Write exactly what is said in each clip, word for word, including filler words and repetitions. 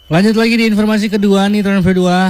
Lanjut lagi di informasi kedua nih, tahun kedua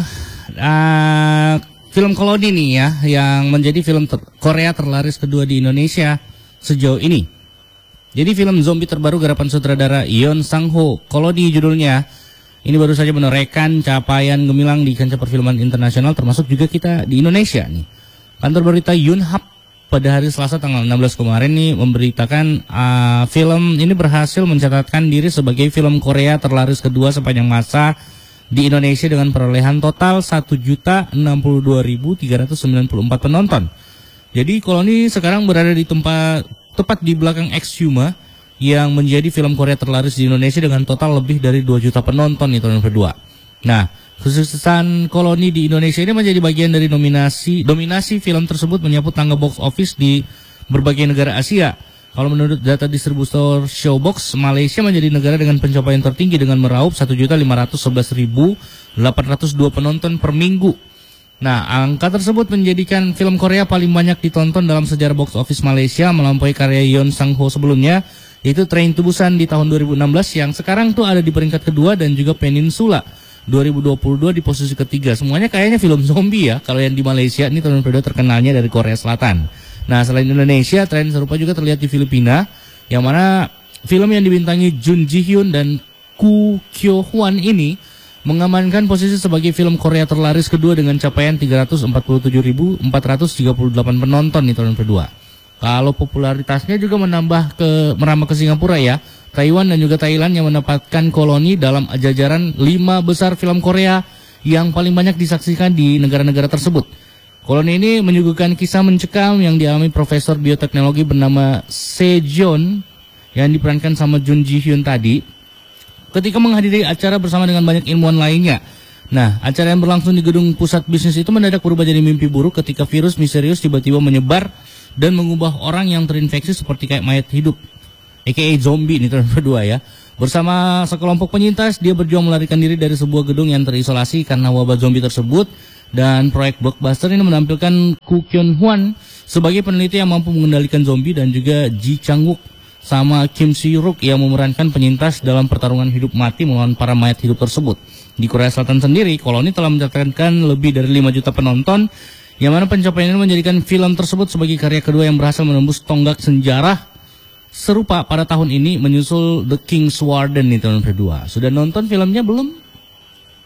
uh, film Koloni nih ya, yang menjadi film ter Korea terlaris kedua di Indonesia sejauh ini. Jadi film zombie terbaru garapan sutradara Yeon Sang-ho, Koloni judulnya, ini baru saja menorehkan capaian gemilang di kancah perfilman internasional, termasuk juga kita di Indonesia nih. Kantor berita Yonhap pada hari Selasa tanggal enam belas kemarin nih memberitakan uh, film ini berhasil mencatatkan diri sebagai film Korea terlaris kedua sepanjang masa di Indonesia dengan perolehan total satu juta enam puluh dua ribu tiga ratus sembilan puluh empat penonton. Jadi Koloni sekarang berada di tempat tepat di belakang Exhuma yang menjadi film Korea terlaris di Indonesia dengan total lebih dari dua juta penonton di tahun kedua. Nah, kesuksesan Koloni di Indonesia ini menjadi bagian dari nominasi dominasi film tersebut menyapu tangga box office di berbagai negara Asia. Kalau menurut data distributor Showbox, Malaysia menjadi negara dengan pencapaian tertinggi dengan meraup satu juta lima ratus sebelas ribu delapan ratus dua penonton per minggu. Nah, angka tersebut menjadikan film Korea paling banyak ditonton dalam sejarah box office Malaysia, melampaui karya Yeon Sang-ho sebelumnya, yaitu Train to Busan di tahun dua ribu enam belas yang sekarang tuh ada di peringkat kedua, dan juga Peninsula dua ribu dua puluh dua di posisi ketiga. Semuanya kayaknya film zombie ya. Kalau yang di Malaysia ini tahun kedua terkenalnya dari Korea Selatan. Nah, selain Indonesia, tren serupa juga terlihat di Filipina, yang mana film yang dibintangi Jun Ji Hyun dan Koo Kyo Hwan ini mengamankan posisi sebagai film Korea terlaris kedua dengan capaian tiga ratus empat puluh tujuh ribu empat ratus tiga puluh delapan penonton di tahun kedua. Kalau popularitasnya juga menambah ke merambah ke Singapura ya, Taiwan dan juga Thailand yang mendapatkan Koloni dalam jajaran lima besar film Korea yang paling banyak disaksikan di negara-negara tersebut. Koloni ini menyuguhkan kisah mencekam yang dialami Profesor Bioteknologi bernama Sejong yang diperankan sama Jun Ji Hyun tadi ketika menghadiri acara bersama dengan banyak ilmuwan lainnya. Nah, acara yang berlangsung di gedung pusat bisnis itu mendadak berubah jadi mimpi buruk ketika virus misterius tiba-tiba menyebar dan mengubah orang yang terinfeksi seperti kayak mayat hidup, aka zombie ini tahun kedua ya. Bersama sekelompok penyintas, dia berjuang melarikan diri dari sebuah gedung yang terisolasi karena wabah zombie tersebut. Dan proyek blockbuster ini menampilkan Koo Kyo Hwan sebagai peneliti yang mampu mengendalikan zombie, dan juga Ji Chang-wook sama Kim Si-rook yang memerankan penyintas dalam pertarungan hidup mati melawan para mayat hidup tersebut. Di Korea Selatan sendiri, Koloni telah mencatatkan lebih dari lima juta penonton, yang mana pencapaian ini menjadikan film tersebut sebagai karya kedua yang berhasil menembus tonggak sejarah serupa pada tahun ini, menyusul The King's Warden di tahun kedua. Sudah nonton filmnya belum?